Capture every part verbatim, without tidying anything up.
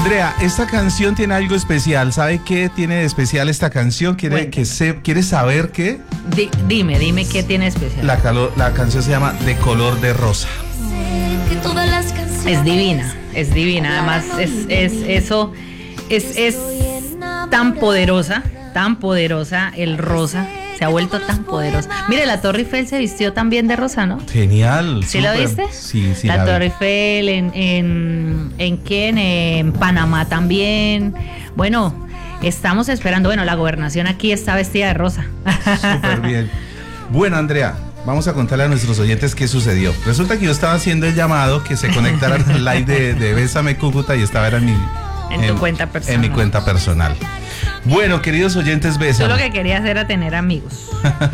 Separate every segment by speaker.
Speaker 1: Andrea, esta canción tiene algo especial. ¿Sabe qué tiene de especial esta canción? ¿Quiere, que se, ¿quiere saber qué?
Speaker 2: Di, dime, dime qué tiene especial.
Speaker 1: La, calo, la canción se llama De color de rosa.
Speaker 2: Es divina, es divina. Además, es, es eso, es, es tan poderosa, tan poderosa el rosa. Se ha vuelto tan poderosa. Mire, la Torre Eiffel se vistió también de rosa, ¿no?
Speaker 1: Genial.
Speaker 2: ¿Sí la viste?
Speaker 1: Sí, sí.
Speaker 2: La,
Speaker 1: la
Speaker 2: Torre
Speaker 1: vi.
Speaker 2: Eiffel, en, en, ¿en qué? En, en Panamá también. Bueno, estamos esperando. Bueno, la gobernación aquí está vestida de rosa.
Speaker 1: Súper bien. Bueno, Andrea, vamos a contarle a nuestros oyentes qué sucedió. Resulta que yo estaba haciendo el llamado que se conectaran al live de, de Bésame Cúcuta y estaba en mi...
Speaker 2: En, en tu cuenta personal.
Speaker 1: En mi cuenta personal. Bueno, queridos oyentes, Bésame.
Speaker 2: Yo lo que quería hacer era tener amigos.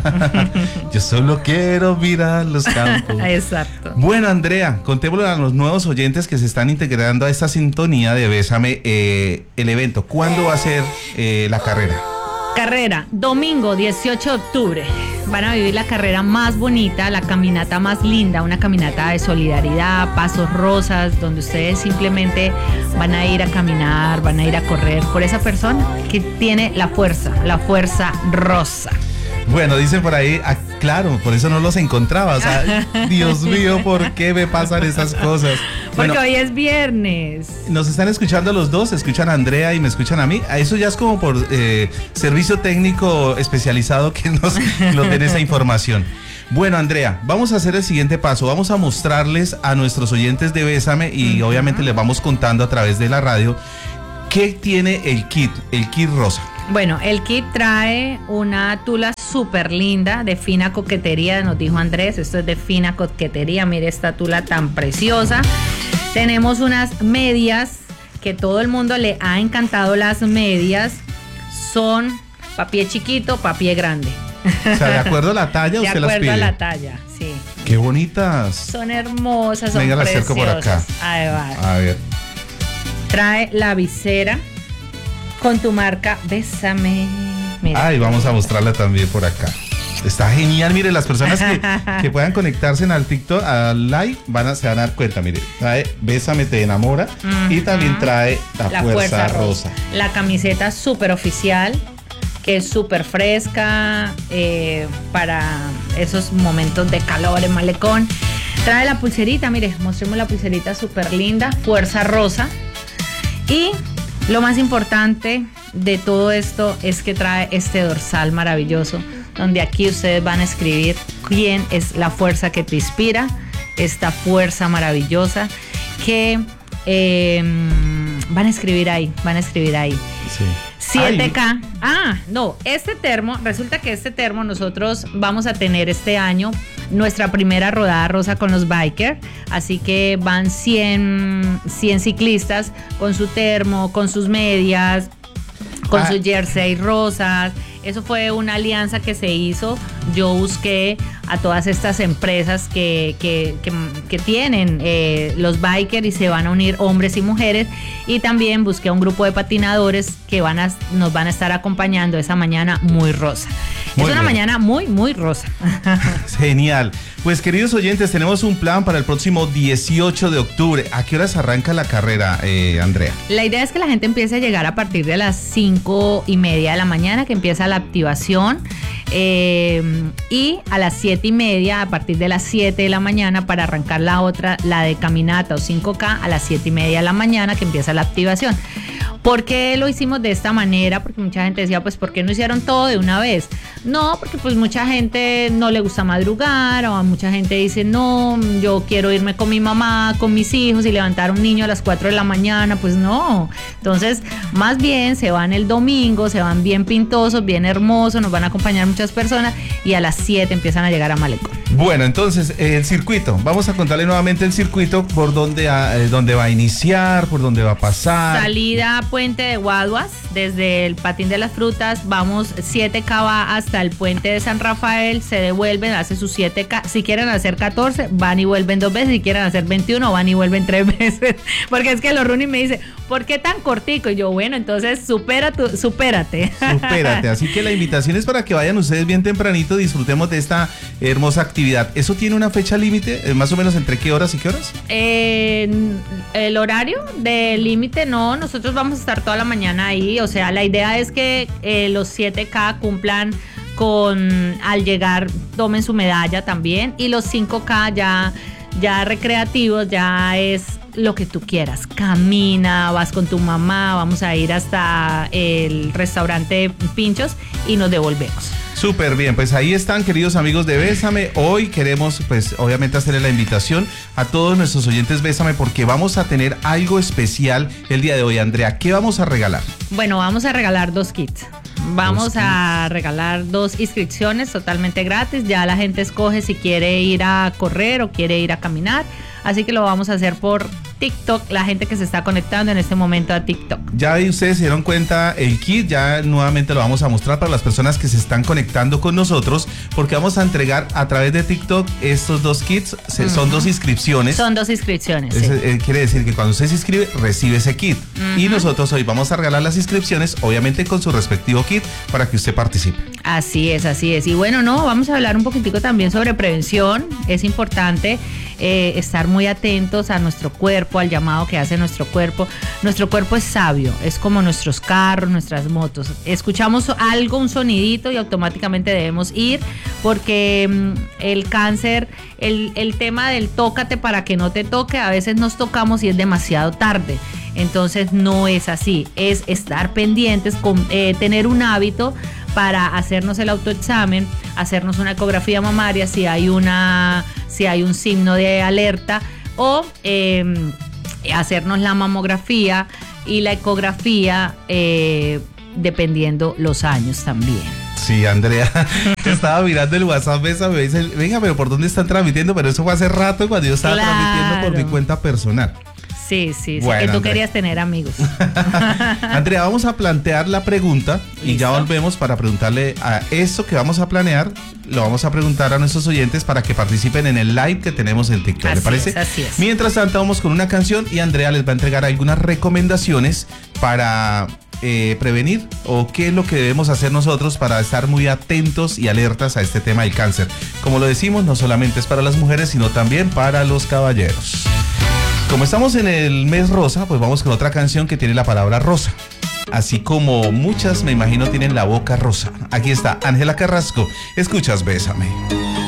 Speaker 1: Yo solo quiero mirar los campos.
Speaker 2: Exacto.
Speaker 1: Bueno, Andrea, contémosle a los nuevos oyentes que se están integrando a esta sintonía de Bésame eh, el evento. ¿Cuándo va a ser eh, la carrera?
Speaker 2: Carrera, domingo dieciocho de octubre. Van a vivir la carrera más bonita, la caminata más linda, una caminata de solidaridad, pasos rosas, donde ustedes simplemente van a ir a caminar, van a ir a correr por esa persona que tiene la fuerza, la fuerza rosa.
Speaker 1: Bueno, dicen por ahí, ah, claro, por eso no los encontraba. O sea, Dios mío, ¿por qué me pasan esas cosas?
Speaker 2: Porque
Speaker 1: Bueno,
Speaker 2: hoy es viernes.
Speaker 1: nos están escuchando los dos, escuchan a Andrea y me escuchan a mí. A eso ya es como por eh, servicio técnico especializado que nos, nos den esa información. Bueno, Andrea, vamos a hacer el siguiente paso. Vamos a mostrarles a nuestros oyentes de Bésame y uh-huh. obviamente les vamos contando a través de la radio qué tiene el kit, el kit rosa.
Speaker 2: Bueno, el kit trae una tula súper linda de fina coquetería, nos dijo Andrés, esto es de fina coquetería, mire esta tula tan preciosa. Tenemos unas medias que todo el mundo le ha encantado, las medias son pa' pie chiquito, pa' pie grande.
Speaker 1: O sea, de acuerdo a la talla, usted las pide.
Speaker 2: De acuerdo a la talla, sí.
Speaker 1: Qué bonitas.
Speaker 2: Son hermosas, son
Speaker 1: Venga, las
Speaker 2: preciosas.
Speaker 1: acerco por acá.
Speaker 2: Ahí va.
Speaker 1: A ver.
Speaker 2: Trae la visera con tu marca Bésame. Mira.
Speaker 1: Ay, vamos a mostrarla también por acá. Está genial, mire, las personas que, que puedan conectarse al TikTok, al live, van a, se van a dar cuenta, mire, trae Bésame te enamora uh-huh. y también trae la, la fuerza, fuerza rosa. rosa.
Speaker 2: La camiseta súper oficial, que es súper fresca eh, para esos momentos de calor en Malecón. Trae la pulserita, mire, mostremos la pulserita súper linda, fuerza rosa. Y lo más importante de todo esto es que trae este dorsal maravilloso, donde aquí ustedes van a escribir quién es la fuerza que te inspira, esta fuerza maravillosa que eh, van a escribir ahí, van a escribir ahí.
Speaker 1: Sí.
Speaker 2: siete K. Ah, no, este termo, resulta que este termo nosotros vamos a tener este año nuestra primera rodada rosa con los bikers, así que van cien, cien ciclistas con su termo, con sus medias, con ah. sus jersey rosas. Eso fue una alianza que se hizo. Yo busqué a todas estas empresas que, que, que, que tienen eh, los bikers y se van a unir hombres y mujeres, y también busqué a un grupo de patinadores que van a, nos van a estar acompañando esa mañana muy rosa. Muy es una bien. mañana muy, muy rosa.
Speaker 1: Genial. Pues queridos oyentes, tenemos un plan para el próximo dieciocho de octubre. ¿A qué horas arranca la carrera, eh, Andrea?
Speaker 2: La idea es que la gente empiece a llegar a partir de las cinco y media de la mañana, que empieza la activación, eh, y a las siete y media, a partir de las siete de la mañana, para arrancar la otra, la de caminata o cinco K, a las siete y media de la mañana, que empieza la activación. ¿Por qué lo hicimos de esta manera? Porque mucha gente decía, pues, ¿por qué no hicieron todo de una vez? No, porque pues mucha gente no le gusta madrugar, o mucha gente dice, no, yo quiero irme con mi mamá, con mis hijos y levantar a un niño a las cuatro de la mañana, pues no. Entonces, más bien se van el domingo, se van bien pintosos, bien hermosos, nos van a acompañar muchas personas y a las siete empiezan a llegar a Malecón.
Speaker 1: Bueno, entonces, eh, el circuito, vamos a contarle nuevamente el circuito, por dónde, eh, dónde va a iniciar, por dónde va a pasar.
Speaker 2: Salida Puente de Guaduas, desde el Patín de las Frutas, vamos siete K va hasta el Puente de San Rafael, se devuelven, hace sus siete K. Si quieren hacer catorce, van y vuelven dos veces. Si quieren hacer veintiuno, van y vuelven tres veces. Porque es que los running me dicen, ¿por qué tan cortico? Y yo, bueno, entonces supera tu, supérate.
Speaker 1: Supérate. Así que la invitación es para que vayan ustedes bien tempranito, disfrutemos de esta hermosa actividad. ¿Eso tiene una fecha límite? ¿Más o menos entre qué horas y qué horas?
Speaker 2: Eh, el horario de límite no, nosotros vamos a estar toda la mañana ahí. O sea, la idea es que eh, los siete K cumplan con, al llegar, tomen su medalla también. Y los cinco K ya, ya recreativos, ya es lo que tú quieras. Camina, vas con tu mamá, vamos a ir hasta el restaurante Pinchos y nos devolvemos.
Speaker 1: Súper bien, pues ahí están, queridos amigos de Bésame. Hoy queremos, pues obviamente hacerle la invitación a todos nuestros oyentes Bésame, porque vamos a tener algo especial el día de hoy. Andrea, ¿qué vamos a regalar?
Speaker 2: Bueno, vamos a regalar dos kits. Vamos
Speaker 1: Dos kits.
Speaker 2: a regalar dos inscripciones totalmente gratis. Ya la gente escoge si quiere ir a correr o quiere ir a caminar. Así que lo vamos a hacer por TikTok, la gente que se está conectando en este momento a TikTok.
Speaker 1: Ya ahí ustedes se dieron cuenta, el kit ya nuevamente lo vamos a mostrar para las personas que se están conectando con nosotros, porque vamos a entregar a través de TikTok estos dos kits. Se, uh-huh. Son dos inscripciones.
Speaker 2: Son dos inscripciones.
Speaker 1: Es,
Speaker 2: sí.
Speaker 1: eh, quiere decir que cuando usted se inscribe, recibe ese kit. Uh-huh. Y nosotros hoy vamos a regalar las inscripciones, obviamente con su respectivo kit, para que usted participe.
Speaker 2: Así es, así es. Y bueno, no, vamos a hablar un poquitico también sobre prevención. Es importante eh, estar muy atentos a nuestro cuerpo, al llamado que hace nuestro cuerpo. Nuestro cuerpo es sabio, es como nuestros carros, nuestras motos. Escuchamos algo, un sonidito y automáticamente debemos ir, porque mmm, el cáncer, el, el tema del tócate para que no te toque, a veces nos tocamos y es demasiado tarde. Entonces no es así, es estar pendientes, con, eh, tener un hábito para hacernos el autoexamen, hacernos una ecografía mamaria si hay una, si hay un signo de alerta, o eh, hacernos la mamografía y la ecografía eh, dependiendo los años también.
Speaker 1: Sí, Andrea, estaba mirando el WhatsApp, esa me dice, venga, pero ¿por dónde están transmitiendo? Pero eso fue hace rato cuando yo estaba claro. transmitiendo por mi cuenta personal.
Speaker 2: Sí, sí, sí,
Speaker 1: bueno,
Speaker 2: que tú
Speaker 1: Andrea.
Speaker 2: querías tener amigos.
Speaker 1: Andrea, vamos a plantear la pregunta y ¿listo? Ya volvemos para preguntarle a eso que vamos a planear, lo vamos a preguntar a nuestros oyentes para que participen en el live que tenemos en TikTok,
Speaker 2: así
Speaker 1: ¿le parece?
Speaker 2: Es, así es.
Speaker 1: Mientras tanto, vamos con una canción y Andrea les va a entregar algunas recomendaciones para eh, prevenir o qué es lo que debemos hacer nosotros para estar muy atentos y alertas a este tema del cáncer. Como lo decimos, no solamente es para las mujeres, sino también para los caballeros. Como estamos en el mes rosa, pues vamos con otra canción que tiene la palabra rosa. Así como muchas, me imagino, tienen la boca rosa. Aquí está Ángela Carrasco. Escuchas Bésame.